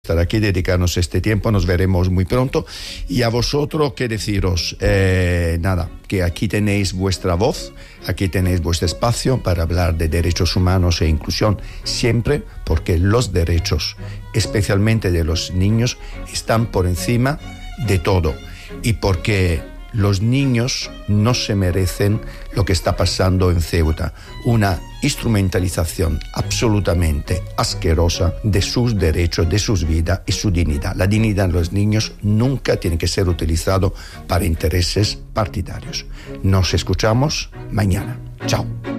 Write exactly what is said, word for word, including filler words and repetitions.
estar aquí, dedicarnos este tiempo, nos veremos muy pronto. Y a vosotros, ¿qué deciros? Eh, nada, que aquí tenéis vuestra voz, aquí tenéis vuestro espacio para hablar de derechos humanos e inclusión siempre, porque los derechos, especialmente de los niños, están por encima de todo. Y porque los niños no se merecen lo que está pasando en Ceuta, una instrumentalización absolutamente asquerosa de sus derechos, de sus vidas y su dignidad. La dignidad de los niños nunca tiene que ser utilizado para intereses partidarios. Nos escuchamos mañana. Chao.